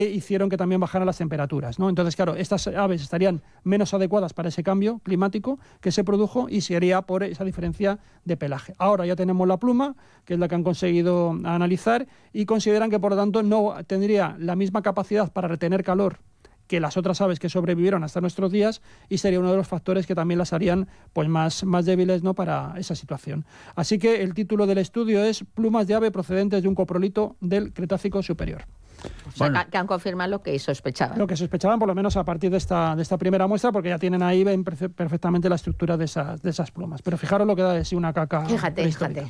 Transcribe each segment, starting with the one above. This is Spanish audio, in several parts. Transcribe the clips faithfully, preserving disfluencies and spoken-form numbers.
hicieron que también bajaran las temperaturas, ¿no? Entonces, claro, estas aves estarían menos adecuadas para ese cambio climático que se produjo y sería por esa diferencia de pelaje. Ahora ya tenemos la pluma, que es la que han conseguido analizar, y consideran que, por lo tanto, no tendría la misma capacidad para retener calor que las otras aves que sobrevivieron hasta nuestros días, y sería uno de los factores que también las harían pues más, más débiles, ¿no?, para esa situación. Así que el título del estudio es Plumas de ave procedentes de un coprolito del Cretácico superior. O sea, bueno, que han confirmado lo que sospechaban. Lo que sospechaban, por lo menos a partir de esta, de esta primera muestra, porque ya tienen ahí ven perfectamente la estructura de esas, de esas plumas. Pero fijaros lo que da de sí una caca. Fíjate, fíjate.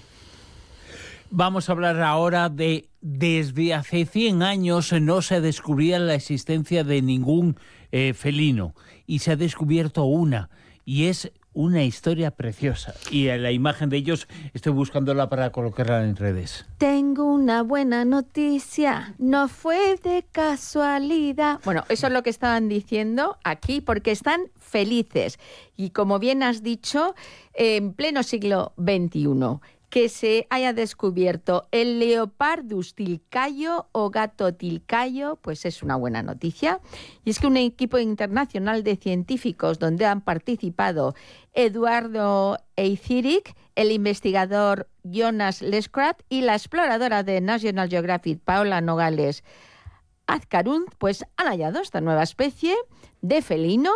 Vamos a hablar ahora de desde hace cien años no se descubría la existencia de ningún eh, felino, y se ha descubierto una, y es una historia preciosa. Y la imagen de ellos estoy buscándola para colocarla en redes. Tengo una buena noticia, no fue de casualidad. Bueno, eso es lo que estaban diciendo aquí, porque están felices. Y como bien has dicho, en pleno siglo veintiuno, que se haya descubierto el Leopardus tilcayo o gato tilcayo, pues es una buena noticia. Y es que un equipo internacional de científicos donde han participado Eduardo Eyzirich, el investigador Jonas Leskrat y la exploradora de National Geographic Paola Nogales Azcarún, pues han hallado esta nueva especie de felino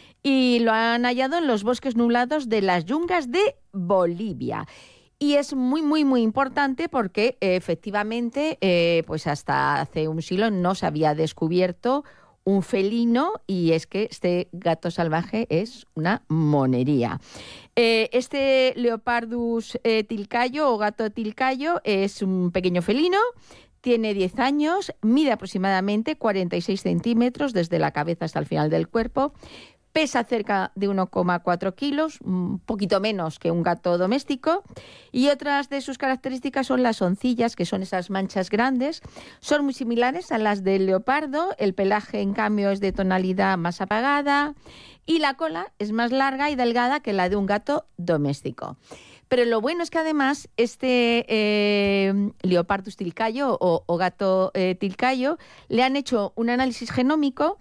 y lo han hallado en los bosques nublados de las yungas de Bolivia. Y es muy, muy, muy importante porque eh, efectivamente, eh, pues hasta hace un siglo no se había descubierto un felino, y es que este gato salvaje es una monería. Eh, este Leopardus eh, tilcayo o gato tilcayo es un pequeño felino, tiene diez años, mide aproximadamente cuarenta y seis centímetros desde la cabeza hasta el final del cuerpo, pesa cerca de uno coma cuatro kilos, un poquito menos que un gato doméstico, y otras de sus características son las oncillas, que son esas manchas grandes, son muy similares a las del leopardo, el pelaje en cambio es de tonalidad más apagada y la cola es más larga y delgada que la de un gato doméstico. Pero lo bueno es que además este eh, Leopardus tilcayo o, o gato eh, tilcayo le han hecho un análisis genómico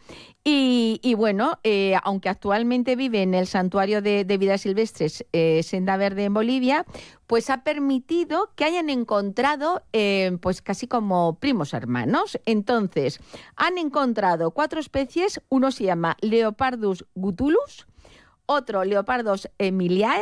y, y bueno, eh, aunque actualmente vive en el Santuario de, de Vida Silvestres eh, Senda Verde en Bolivia, pues ha permitido que hayan encontrado eh, pues casi como primos hermanos. Entonces, han encontrado cuatro especies, uno se llama Leopardus gutulus, otro Leopardus emiliae,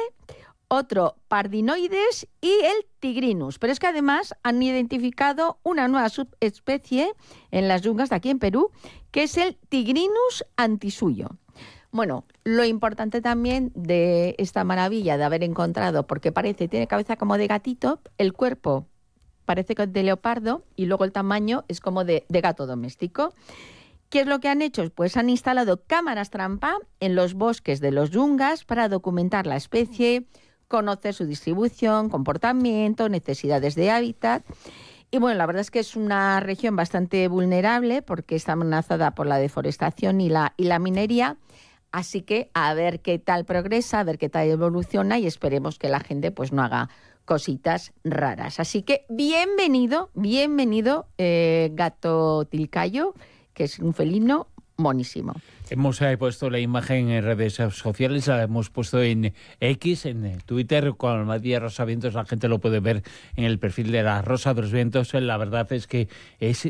otro Pardinoides y el Tigrinus. Pero es que además han identificado una nueva subespecie en las yungas de aquí en Perú, que es el Tigrinus antisuyo. Bueno, lo importante también de esta maravilla de haber encontrado, porque parece, tiene cabeza como de gatito, el cuerpo parece que es de leopardo y luego el tamaño es como de, de gato doméstico. ¿Qué es lo que han hecho? Pues han instalado cámaras trampa en los bosques de los yungas para documentar la especie, conocer su distribución, comportamiento, necesidades de hábitat. Y bueno, la verdad es que es una región bastante vulnerable porque está amenazada por la deforestación y la, y la minería. Así que a ver qué tal progresa, a ver qué tal evoluciona y esperemos que la gente pues no haga cositas raras. Así que bienvenido, bienvenido eh, gato tilcayo, que es un felino monísimo. Hemos eh, puesto la imagen en redes sociales, la hemos puesto en X, en Twitter, con Almadía Rosa Vientos, la gente lo puede ver en el perfil de la Rosa de los Vientos. La verdad es que es,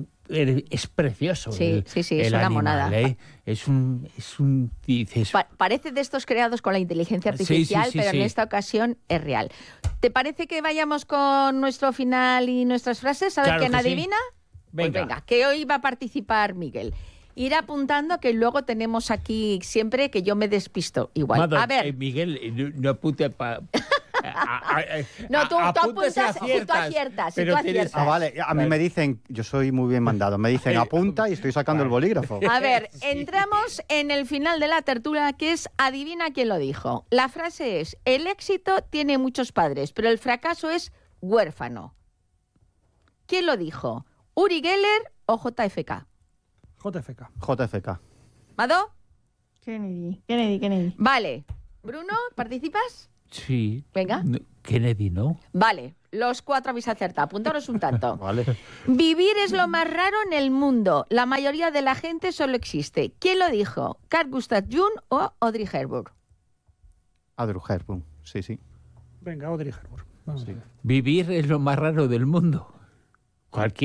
es precioso. Sí, el, sí, sí, es el una animal, monada. ¿eh? Es un... Es un dices... pa parece de estos creados con la inteligencia artificial, sí, sí, sí, pero sí. en esta ocasión es real. ¿Te parece que vayamos con nuestro final y nuestras frases? A ver Claro quién que adivina. Sí. Venga. Pues venga, que hoy va a participar Miguel. Ir apuntando, que luego tenemos aquí siempre que yo me despisto igual. Madre, a ver. Eh, Miguel, no, no apunte para... No, tú, tú apuntas, tú aciertas. Pero tú tienes... aciertas. Ah, vale, a mí me dicen, yo soy muy bien mandado, me dicen apunta y estoy sacando el bolígrafo. A ver, Sí. entramos en el final de la tertulia, que es adivina quién lo dijo. La frase es, el éxito tiene muchos padres, pero el fracaso es huérfano. ¿Quién lo dijo? ¿Uri Geller o J F K? J F K. J F K. ¿Mado? Kennedy, Kennedy, Kennedy. Vale. Bruno, ¿participas? Sí. Venga. Kennedy, ¿no? Vale, los cuatro habéis acertado. Apuntaros un tanto. Vale. Vivir es lo más raro en el mundo. La mayoría de la gente solo existe. ¿Quién lo dijo? ¿Carl Gustav Jung o Audrey Hepburn? Audrey Hepburn, sí, sí. Venga, Audrey Hepburn. Vamos Sí. a ver. Vivir es lo más raro del mundo. Cualquier